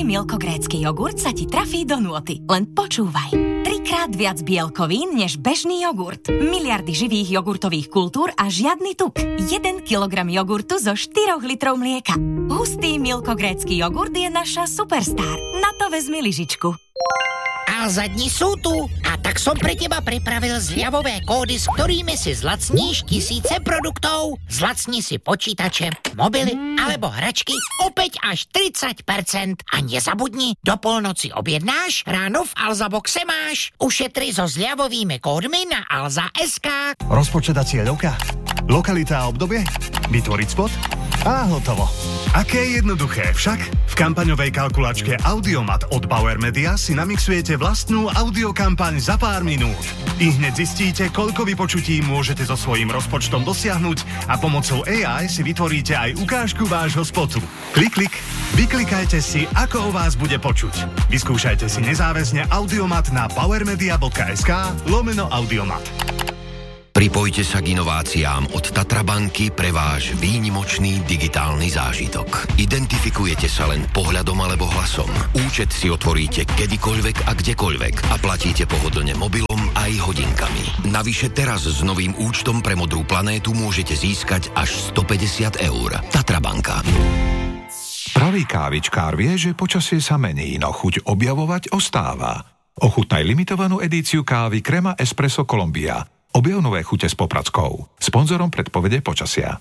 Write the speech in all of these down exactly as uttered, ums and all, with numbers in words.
Hustý milkogrécky jogurt sa ti trafí do nôty. Len počúvaj. Trikrát viac bielkovín než bežný jogurt. Miliardy živých jogurtových kultúr a žiadny tuk. jeden kilogram jogurtu zo štyroch litrov mlieka. Hustý milkogrécky jogurt je naša superstar. Na to vezmi lyžičku. Alza, dni sú tu a tak som pre teba pripravil zľavové kódy, s ktorými si zlacníš tisíce produktov. Zlacni si počítače, mobily alebo hračky opäť až tridsať percent. A nezabudni, do polnoci objednáš, ráno v Alza boxe máš. Ušetri so zľavovými kódmi na alza bodka es ká. Rozpočet a cieľovka? Lokalita a obdobie? Vytvoriť spot? A hotovo. Aké jednoduché však? V kampaňovej kalkulačke Audiomat od Bauer Media si namixujete vlastnú audiokampaň za pár minút. I hneď zistíte, koľko vypočutí môžete so svojím rozpočtom dosiahnuť a pomocou á í si vytvoríte aj ukážku vášho spotu. Klik, klik, vyklikajte si, ako o vás bude počuť. Vyskúšajte si nezáväzne Audiomat na powermedia bodka es ká lomeno Audiomat. Pripojte sa k inováciám od Tatra banky pre váš výnimočný digitálny zážitok. Identifikujete sa len pohľadom alebo hlasom. Účet si otvoríte kedykoľvek a kdekoľvek a platíte pohodlne mobilom aj hodinkami. Navyše teraz s novým účtom pre Modrú planétu môžete získať až stopäťdesiat eur. Tatra banka. Pravý kávičkár vie, že počasie sa mení, no chuť objavovať ostáva. Ochutnaj limitovanú edíciu kávy Crema Espresso Colombia. Objav nové chute s Popradskou. Sponzorom predpovede počasia.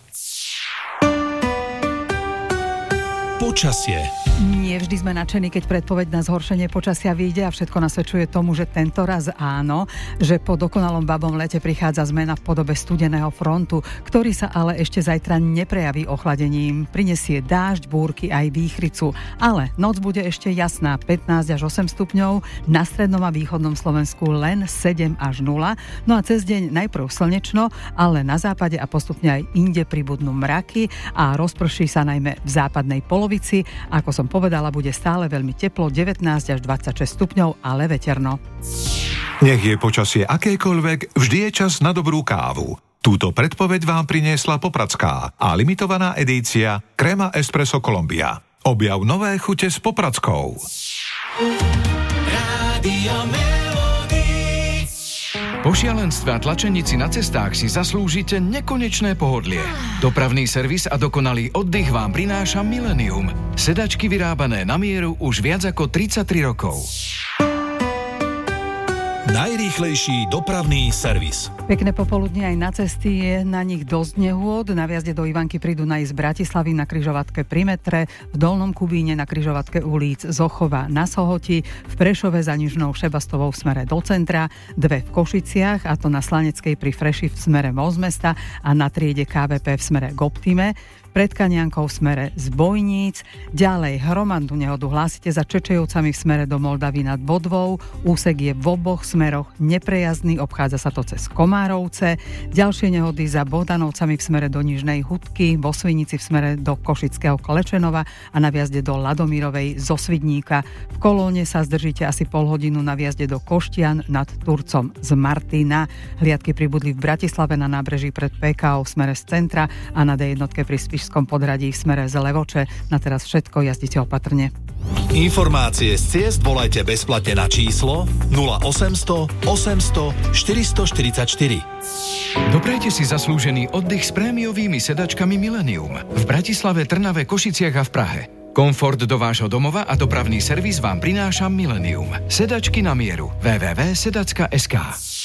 Počasie. Nie vždy sme nadšení, keď predpoveď na zhoršenie počasia vyjde a všetko nasvedčuje tomu, že tento raz áno, že po dokonalom babom lete prichádza zmena v podobe studeného frontu, ktorý sa ale ešte zajtra neprejaví ochladením. Prinesie dážď, búrky aj výchricu, ale noc bude ešte jasná, pätnásť až osem stupňov, na strednom a východnom Slovensku len sedem až nula, no a cez deň najprv slnečno, ale na západe a postupne aj inde pribudnú mraky a rozprší sa najmä v západnej polovici. Ako som povedala, bude stále veľmi teplo, devätnásť až dvadsaťšesť stupňov, ale veterno. Nech je počasie akékoľvek, vždy je čas na dobrú kávu. Túto predpoveď vám priniesla Popradská a limitovaná edícia Crema Espresso Colombia. Objav nové chute s Popradskou. Rádio Po šialenstve a tlačenici na cestách si zaslúžite nekonečné pohodlie. Dopravný servis a dokonalý oddych vám prináša Millennium. Sedačky vyrábané na mieru už viac ako tridsaťtri rokov. Najrýchlejší dopravný servis. Pekné popoludne aj na cesty, je na nich dosť nehôd. Na vjazde do Ivanky prídu na z Bratislavy na križovatke pri metre, v Dolnom Kubíne na križovatke ulic Zochova na Sohoti, v Prešove za Nižnou Šebastovou v smere do centra, dve v Košiciach, a to na Slaneckej pri Freši v smere Mozmesta a na triede ká vé pé v smere k Optime, pred Kaniankou v smere z Bojníc, ďalej hromadnú nehodu hlásite za Čečejovcami v smere do Moldavy nad Bodvou, úsek je v oboch smeroch neprejazdný, obchádza sa to cez Komárovce, ďalšie nehody za Bohdanovcami v smere do Nižnej Hudky, vo Svinici v smere do Košického Klečenova a na vjazde do Ladomírovej zo Svidníka. V Kolóne sa zdržíte asi pol hodinu na vjazde do Koštian nad Turcom z Martina. Hliadky pribudli v Bratislave na nábreží pred pé ká ó v smere z centra a na dé jednotke pri Spišskom podhradí v smere z Levoče. Na teraz všetko, jazdite opatrne. Informácie z ciest volajte bezplatne na číslo nula osemsto osemsto štyristoštyridsaťštyri. Doprajte si zaslúžený oddych s prémiovými sedačkami Millennium v Bratislave, Trnave, Košiciach a v Prahe. Komfort do vášho domova a dopravný servis vám prináša Millennium. Sedačky na mieru. w w w bodka sedacka bodka es ká.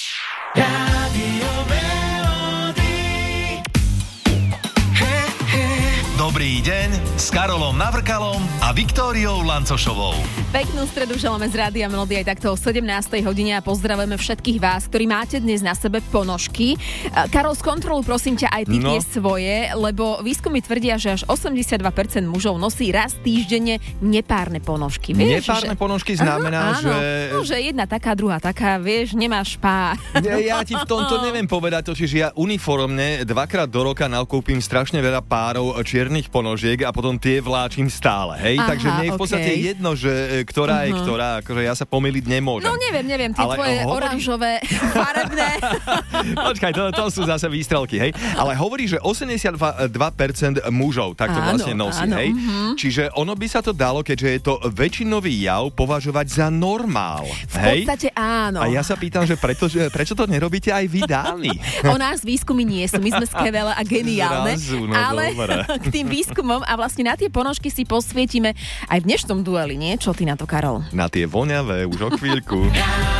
Dobrý deň s Karolom Navrkalom a Viktóriou Lancošovou. Peknú stredu želáme z Rádia Melody aj takto o sedemnástej hodine a pozdravujeme všetkých vás, ktorí máte dnes na sebe ponožky. Karol, skontroluj prosím ťa aj ty no. tie svoje, lebo výskumy tvrdia, že až osemdesiatdva percent mužov nosí raz týždenne nepárne ponožky. Vieš, nepárne že... ponožky znamená, Aha, že... No, že jedna taká, druhá taká, vieš, nemáš pár. Ja, ja ti v tomto neviem povedať, totiž ja uniformne dvakrát do roka nakúpim strašne veľa párov čiernych tých ponožiek a potom tie vláčim stále, hej? Aha, Takže mne je v podstate okay. jedno, že ktorá uh-huh. je ktorá, akože ja sa pomýliť nemôžem. No neviem, neviem, tie ale tvoje hovorí... oranžové, farebné. Počkaj, to, to sú zase výstrelky, hej? Ale hovorí, že osemdesiatdva percent mužov takto áno, vlastne nosí, áno, hej? Uh-huh. Čiže ono by sa to dalo, keďže je to väčšinový jav, považovať za normál, v hej? V podstate áno. A ja sa pýtam, že preto, že prečo to nerobíte aj vy dámy? O nás výskumy nie sú, my sme skvelé a geniálne, Zrazu, no ale dobré. k tým výskumom a vlastne na tie ponožky si posvietime aj v dnešnom dueli, nie? Čo ty na to, Karol? Na tie voňavé už o chvíľku.